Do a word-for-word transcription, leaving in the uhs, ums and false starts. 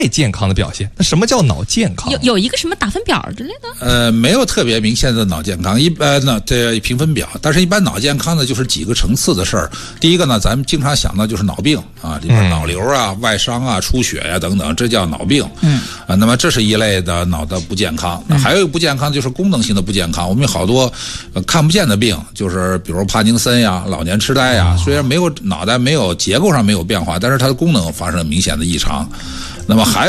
健康的表现。那什么叫脑健康？ 有有一个什么打分表之类的？ 呃，没有特别明显的脑健康，一般呢这评分表，但是一般脑健康呢就是几个层次的事儿。第一个呢，咱们经常想到就是脑病啊，里边脑瘤啊、外伤啊、出血呀、啊、等等，这叫脑病。嗯啊，那么这是一类的脑的不健康。那还有一个不健康就是功能性的不健康。我们有好多、呃、看不见的病，就是比如帕金森呀、老年痴呆呀，虽然没有脑袋没有结构上没有变化，但是它的功能发生了明显的异常。那么还